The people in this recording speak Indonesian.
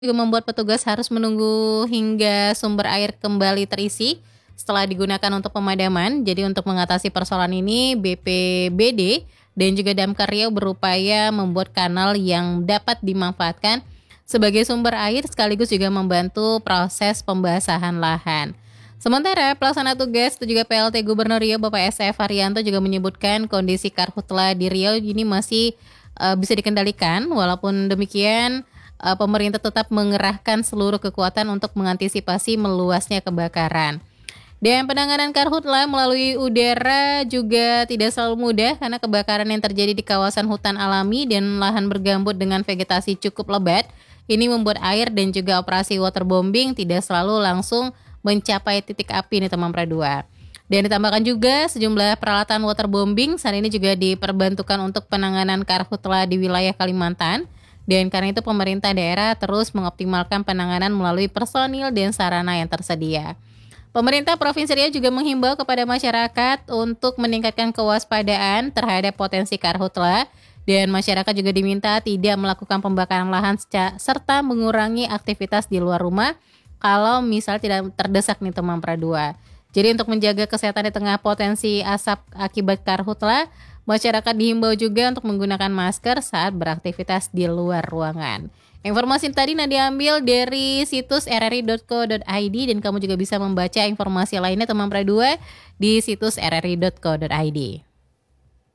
juga membuat petugas harus menunggu hingga sumber air kembali terisi setelah digunakan untuk pemadaman. Jadi untuk mengatasi persoalan ini, BPBD dan juga Damkar Riau berupaya membuat kanal yang dapat dimanfaatkan sebagai sumber air sekaligus juga membantu proses pembasahan lahan. Sementara pelaksana tugas dan juga PLT Gubernur Riau Bapak SF Haryanto juga menyebutkan kondisi karhutla di Riau ini masih bisa dikendalikan. Walaupun demikian, pemerintah tetap mengerahkan seluruh kekuatan untuk mengantisipasi meluasnya kebakaran. Dan penanganan karhutla melalui udara juga tidak selalu mudah karena kebakaran yang terjadi di kawasan hutan alami dan lahan bergambut dengan vegetasi cukup lebat. Ini membuat air dan juga operasi waterbombing tidak selalu langsung mencapai titik api nih teman Pradua. Dan ditambahkan juga sejumlah peralatan waterbombing saat ini juga diperbantukan untuk penanganan karhutla di wilayah Kalimantan. Dan karena itu pemerintah daerah terus mengoptimalkan penanganan melalui personil dan sarana yang tersedia. Pemerintah Provinsi Riau juga menghimbau kepada masyarakat untuk meningkatkan kewaspadaan terhadap potensi karhutla. Dan masyarakat juga diminta tidak melakukan pembakaran lahan serta mengurangi aktivitas di luar rumah kalau misal tidak terdesak nih teman Pradua. Jadi untuk menjaga kesehatan di tengah potensi asap akibat karhutla, masyarakat dihimbau juga untuk menggunakan masker saat beraktivitas di luar ruangan. Informasi tadi diambil dari situs rri.co.id dan kamu juga bisa membaca informasi lainnya teman Pradua di situs rri.co.id.